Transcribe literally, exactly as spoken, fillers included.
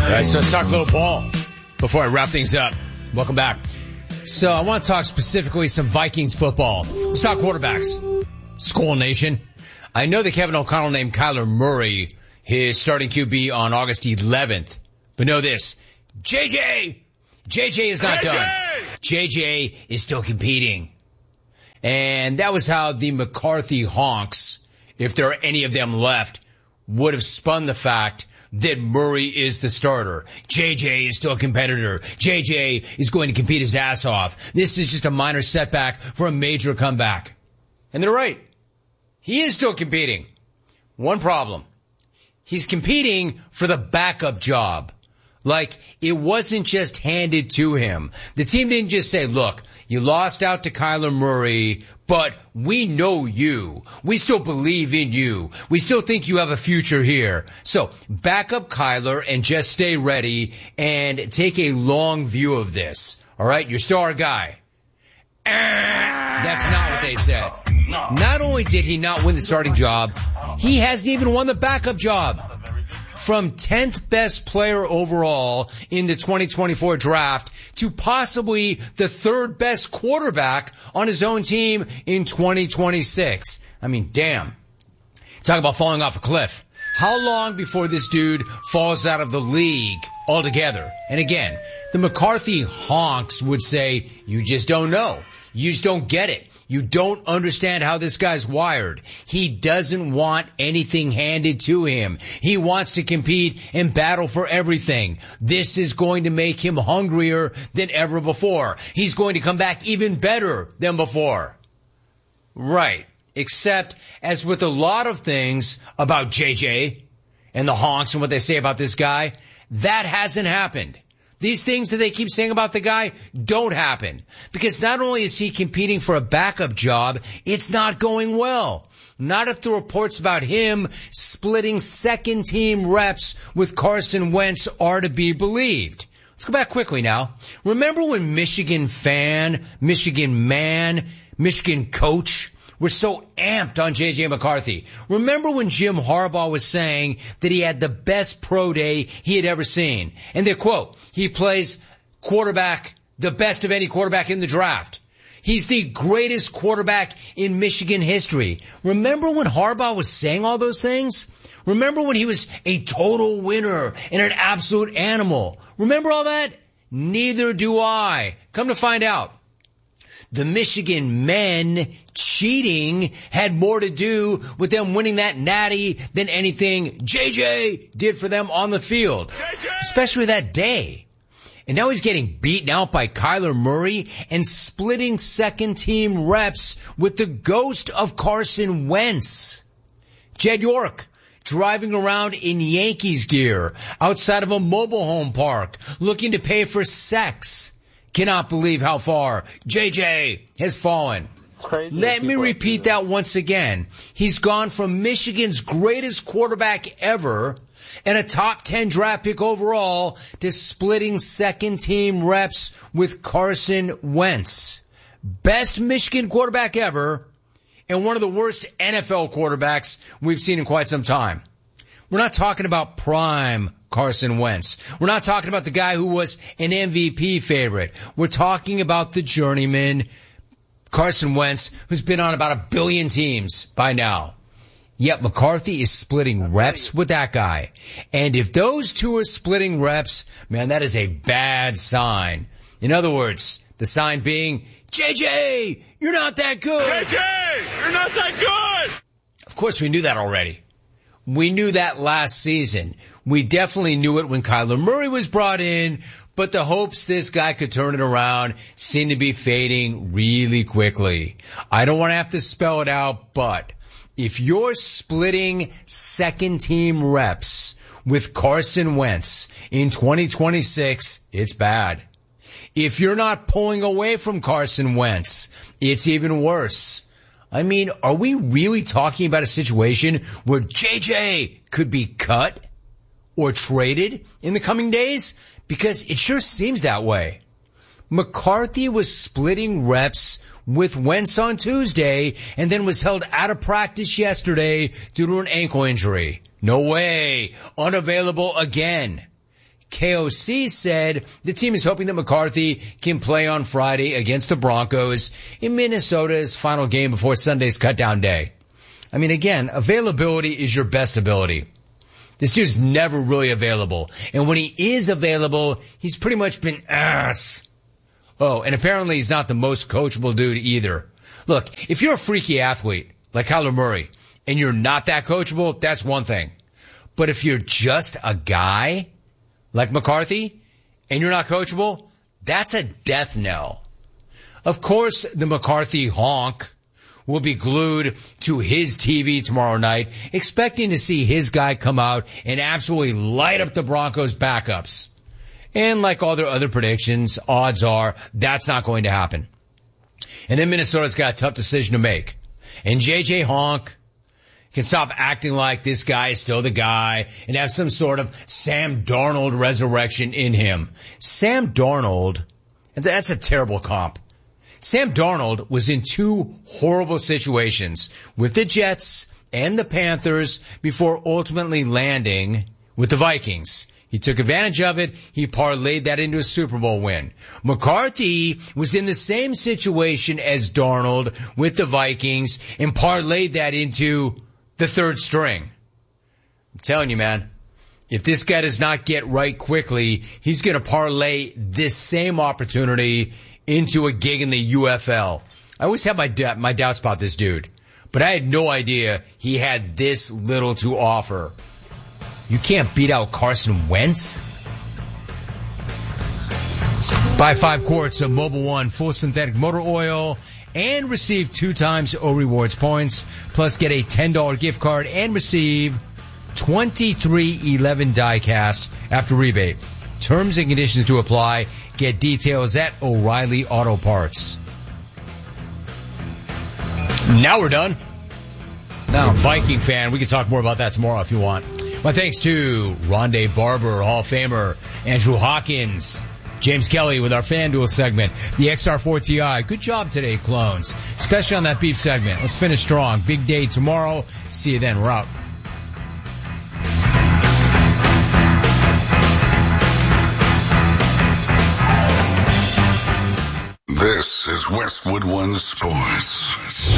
All right, so let's talk a little ball before I wrap things up. Welcome back. So I want to talk specifically some Vikings football. Let's talk quarterbacks. Skull Nation. I know that Kevin O'Connell named Kyler Murray his starting Q B on August eleventh. But know this. J J! J J is not J J! Done. J J is still competing. And that was how the McCarthy honks, if there are any of them left, would have spun the fact that Murray is the starter. J J is still a competitor. J J is going to compete his ass off. This is just a minor setback for a major comeback. And they're right. He is still competing. One problem. He's competing for the backup job. Like, it wasn't just handed to him. The team didn't just say, look, you lost out to Kyler Murray, but we know you. We still believe in you. We still think you have a future here. So back up Kyler and just stay ready and take a long view of this. All right? You're still our guy. That's not what they said. Not only did he not win the starting job, he hasn't even won the backup job. From tenth best player overall in the twenty twenty-four draft to possibly the third best quarterback on his own team in twenty twenty-six. I mean, damn. Talk about falling off a cliff. How long before this dude falls out of the league altogether? And again, the McCarthy honks would say, you just don't know. You just don't get it. You don't understand how this guy's wired. He doesn't want anything handed to him. He wants to compete and battle for everything. This is going to make him hungrier than ever before. He's going to come back even better than before. Right. Except, as with a lot of things about J J and the honks and what they say about this guy, that hasn't happened. These things that they keep saying about the guy don't happen. Because not only is he competing for a backup job, it's not going well. Not if the reports about him splitting second team reps with Carson Wentz are to be believed. Let's go back quickly now. Remember when Michigan fan, Michigan man, Michigan coach were so amped on J J McCarthy? Remember when Jim Harbaugh was saying that he had the best pro day he had ever seen? And their quote, he plays quarterback, the best of any quarterback in the draft. He's the greatest quarterback in Michigan history. Remember when Harbaugh was saying all those things? Remember when he was a total winner and an absolute animal? Remember all that? Neither do I. Come to find out, the Michigan men cheating had more to do with them winning that natty than anything J J did for them on the field. J J! Especially that day. And now he's getting beaten out by Kyler Murray and splitting second team reps with the ghost of Carson Wentz. Jed York driving around in Yankees gear outside of a mobile home park looking to pay for sex. Cannot believe how far J J has fallen. Let me repeat that once again. He's gone from Michigan's greatest quarterback ever and a top ten draft pick overall to splitting second team reps with Carson Wentz. Best Michigan quarterback ever and one of the worst N F L quarterbacks we've seen in quite some time. We're not talking about prime Carson Wentz. We're not talking about the guy who was an M V P favorite. We're talking about the journeyman Carson Wentz, who's been on about a billion teams by now. Yet McCarthy is splitting reps with that guy. And if those two are splitting reps, man, that is a bad sign. In other words, the sign being, J J, you're not that good. J J, you're not that good. Of course, we knew that already. We knew that last season. We definitely knew it when Kyler Murray was brought in, but the hopes this guy could turn it around seem to be fading really quickly. I don't want to have to spell it out, but if you're splitting second team reps with Carson Wentz in twenty twenty-six, it's bad. If you're not pulling away from Carson Wentz, it's even worse. I mean, are we really talking about a situation where J J could be cut or traded in the coming days? Because it sure seems that way. McCarthy was splitting reps with Wentz on Tuesday and then was held out of practice yesterday due to an ankle injury. No way. Unavailable again. K O C said the team is hoping that McCarthy can play on Friday against the Broncos in Minnesota's final game before Sunday's cutdown day. I mean, again, availability is your best ability. This dude's never really available. And when he is available, he's pretty much been ass. Oh, and apparently he's not the most coachable dude either. Look, if you're a freaky athlete like Kyler Murray and you're not that coachable, that's one thing. But if you're just a guy like McCarthy and you're not coachable, that's a death knell. Of course, the McCarthy honk will be glued to his T V tomorrow night, expecting to see his guy come out and absolutely light up the Broncos backups. And like all their other predictions, odds are that's not going to happen. And then Minnesota's got a tough decision to make. And J J Honk can stop acting like this guy is still the guy and have some sort of Sam Darnold resurrection in him. Sam Darnold, that's a terrible comp. Sam Darnold was in two horrible situations with the Jets and the Panthers before ultimately landing with the Vikings. He took advantage of it. He parlayed that into a Super Bowl win. McCarthy was in the same situation as Darnold with the Vikings and parlayed that into the third string. I'm telling you, man, if this guy does not get right quickly, he's going to parlay this same opportunity into a gig in the U F L. I always have my d- my doubts about this dude, but I had no idea he had this little to offer. You can't beat out Carson Wentz. Buy five quarts of Mobil One full synthetic motor oil and receive two times O Rewards points. Plus get a ten dollars gift card and receive twenty-three eleven diecast after rebate. Terms and conditions to apply. Get details at O'Reilly Auto Parts. Now we're done. Now, Viking fan, we can talk more about that tomorrow if you want. My thanks to Rondé Barber, Hall of Famer, Andrew Hawkins, James Kelly with our FanDuel segment, the X R four T I. Good job today, clones, especially on that beef segment. Let's finish strong. Big day tomorrow. See you then. We're out. This is Westwood One Sports.